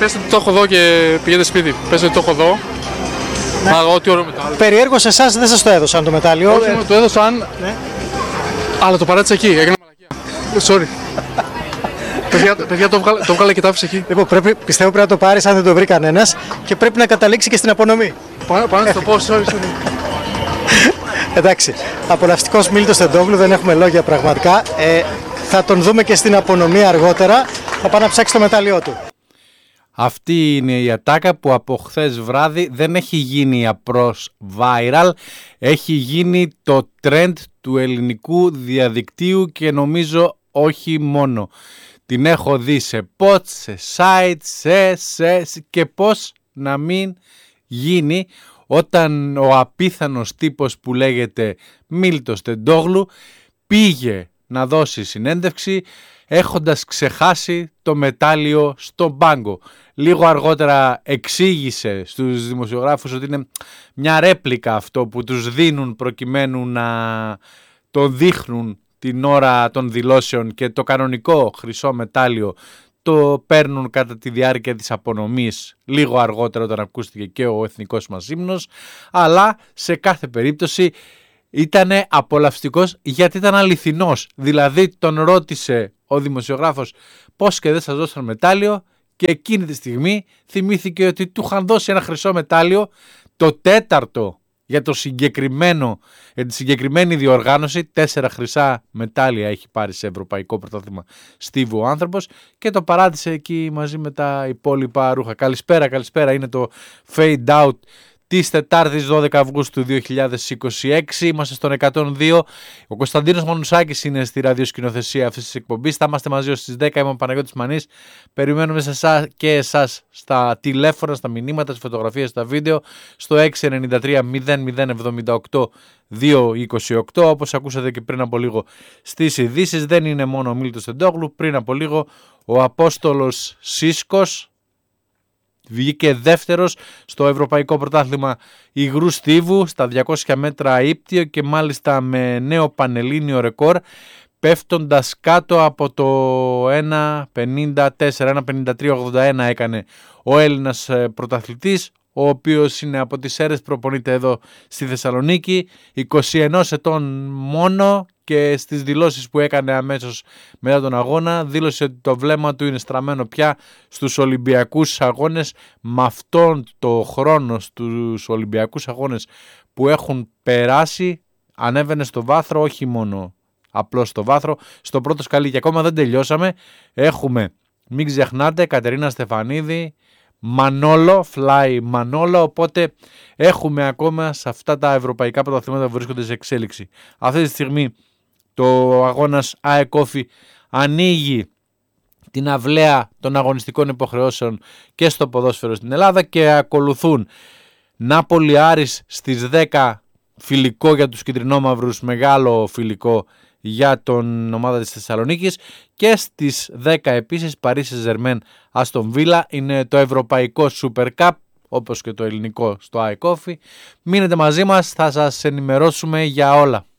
Πες ότι το έχω δω και πηγαίνετε σπίτι. Πες ότι το έχω δω. Ναι. Ό,τι ωραίο μετάλλιο. Περιέργως εσάς δεν σας το έδωσαν το μετάλλιο. Όχι, μου το έδωσαν. Ναι. Αλλά το παράτησα εκεί. Έκανα μαλακία. Sorry. παιδιά, το βγάλε και το άφησε εκεί. Λοιπόν, πιστεύω πρέπει να το πάρεις αν δεν το βρει κανένας και πρέπει να καταλήξει και στην απονομή. Πάνω να το πω, sorry. Εντάξει, απολαυστικός Μίλτος Τεντόγλου, δεν έχουμε λόγια πραγματικά. Θα τον δούμε και στην απονομή αργότερα. Θα πάει να ψάξει το μετάλλιό του. Αυτή είναι η ατάκα που από χθες βράδυ δεν έχει γίνει απλώς viral, έχει γίνει το trend του ελληνικού διαδικτύου και νομίζω όχι μόνο. Την έχω δει σε pods, σε sites, και πώς να μην γίνει όταν ο απίθανος τύπος που λέγεται Μίλτος Τεντόγλου πήγε να δώσει συνέντευξη έχοντας ξεχάσει το μετάλλιο στον πάγκο. Λίγο αργότερα εξήγησε στους δημοσιογράφους ότι είναι μια ρέπλικα αυτό που τους δίνουν προκειμένου να το δείχνουν την ώρα των δηλώσεων και το κανονικό χρυσό μετάλλιο το παίρνουν κατά τη διάρκεια της απονομής λίγο αργότερα όταν ακούστηκε και ο εθνικός μας ύμνος, αλλά σε κάθε περίπτωση ήταν απολαυστικός γιατί ήταν αληθινός. Δηλαδή τον ρώτησε ο δημοσιογράφος πώς και δεν σας δώσαν μετάλλιο και εκείνη τη στιγμή θυμήθηκε ότι του είχαν δώσει ένα χρυσό μετάλλιο, το τέταρτο για τη συγκεκριμένη διοργάνωση. 4 χρυσά μετάλλια έχει πάρει σε ευρωπαϊκό πρωτάθλημα στίβου ο άνθρωπος και το παράτησε εκεί μαζί με τα υπόλοιπα ρούχα. Καλησπέρα, είναι το Fade Out της Τετάρτης 12 Αυγούστου 2026. Είμαστε στον 102. Ο Κωνσταντίνος Μανουσάκης είναι στη ραδιοσκηνοθεσία αυτής της εκπομπής. Θα είμαστε μαζί ως τις 10. Είμαι ο Παναγιώτης Μανής. Περιμένουμε σε εσάς και εσάς στα τηλέφωνα, στα μηνύματα, στις φωτογραφίες, στα βίντεο στο 693 0078 228. Όπως ακούσατε και πριν από λίγο στις ειδήσεις, δεν είναι μόνο ο Μίλτος Τεντόγλου. Πριν από λίγο ο Απόστολος Σίσκος βγήκε δεύτερος στο Ευρωπαϊκό Πρωτάθλημα Υγρού Στίβου στα 200 μέτρα ύπτιο και μάλιστα με νέο πανελλήνιο ρεκόρ, πέφτοντας κάτω από το 1.54, 1.53.81 έκανε ο Έλληνας πρωταθλητής, ο οποίος είναι από τις αίρες, προπονείται εδώ στη Θεσσαλονίκη, 21 ετών μόνο, και στις δηλώσεις που έκανε αμέσως μετά τον αγώνα δήλωσε ότι το βλέμμα του είναι στραμμένο πια στους Ολυμπιακούς Αγώνες. Με αυτόν το χρόνο στους Ολυμπιακούς Αγώνες που έχουν περάσει ανέβαινε στο βάθρο, όχι μόνο απλώς στο βάθρο, στο πρώτο σκαλί, και ακόμα δεν τελειώσαμε. Έχουμε, μην ξεχνάτε, Κατερίνα Στεφανίδη, Μανόλο, Fly Μανόλο, οπότε έχουμε ακόμα σε αυτά τα ευρωπαϊκά πρωταθλήματα που βρίσκονται σε εξέλιξη. Αυτή τη στιγμή το αγώνας ΑΕΚΟΦΗ ανοίγει την αυλαία των αγωνιστικών υποχρεώσεων και στο ποδόσφαιρο στην Ελλάδα και ακολουθούν Νάπολη Άρης στις 10, φιλικό για τους κυτρινόμαυρους, μεγάλο φιλικό για την ομάδα της Θεσσαλονίκης, και στις 10 επίσης Παρίσι Ζερμέν Αστον Βίλα. Είναι το ευρωπαϊκό Super Cup όπως και το ελληνικό στο ΑΕΚΟΦΗ. Μείνετε μαζί μας, θα σας ενημερώσουμε για όλα.